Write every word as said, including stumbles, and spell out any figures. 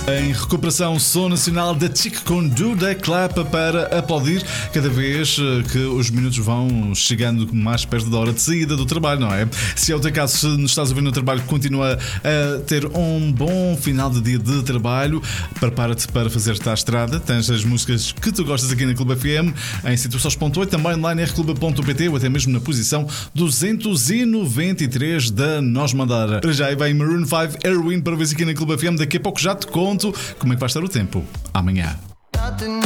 Em recuperação, som nacional da Chic com Do The Clap para aplaudir cada vez que os minutos vão chegando mais perto da hora de saída do trabalho, não é? Se é o teu caso, se nos estás a ver no trabalho, continua a ter um bom final de dia de trabalho. Prepara-te para fazer-te à estrada. Tens as músicas que tu gostas aqui na Clube F M em situações ponto oito, também online em r clube ponto p t ou até mesmo na posição duzentos e noventa e três da Nós Mandar. Para já vem Maroon cinco Heroin para ver aqui na Clube F M. Daqui a pouco já te conto como é que vai estar o tempo amanhã.